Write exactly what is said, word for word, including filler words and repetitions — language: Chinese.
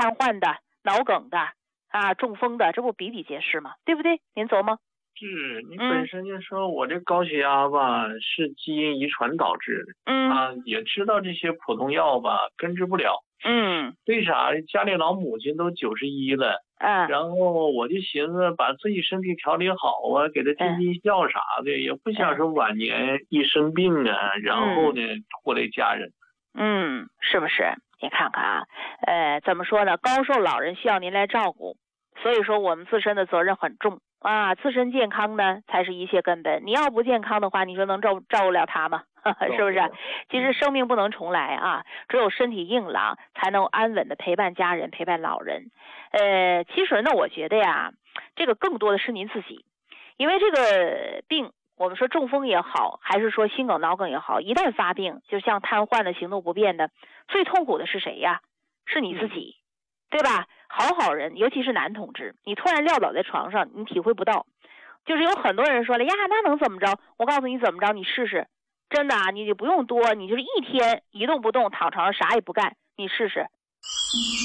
瘫痪的、脑梗的啊、中风的，这不比比皆是吗？对不对？您琢磨。 是你本身就说我这高血压吧，嗯、是基因遗传导致的， 嗯啊，也知道这些普通药吧根治不了， 嗯， 为啥？家里老母亲都九十一了， 嗯， 然后我就寻思把自己身体调理好啊，给他尽尽孝啥的，嗯、也不想说晚年一生病啊，嗯、然后呢拖累家人。 嗯，是不是？你看看啊，呃，怎么说呢？高寿老人需要您来照顾，所以说我们自身的责任很重。啊，自身健康呢才是一切根本。你要不健康的话，你说能照照顾了他吗？是不是？其实生命不能重来啊，只有身体硬朗，才能安稳的陪伴家人，陪伴老人。呃，其实呢，我觉得呀，这个更多的是您自己，因为这个病，我们说中风也好，还是说心梗、脑梗也好，一旦发病，就像瘫痪的、行动不便的，最痛苦的是谁呀？是你自己。嗯，对吧？好好人，尤其是男同志，你突然撂倒在床上，你体会不到。就是有很多人说了呀，那能怎么着？我告诉你怎么着，你试试。真的啊，你就不用多，你就是一天一动不动，躺床上啥也不干，你试试。